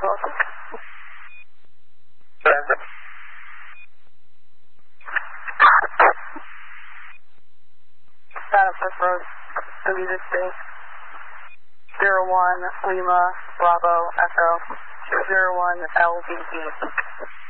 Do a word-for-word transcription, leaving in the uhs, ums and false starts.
welcome. Transit. Santa Fe Road, Bermuda State. zero one Lima Bravo Echo zero one L B E.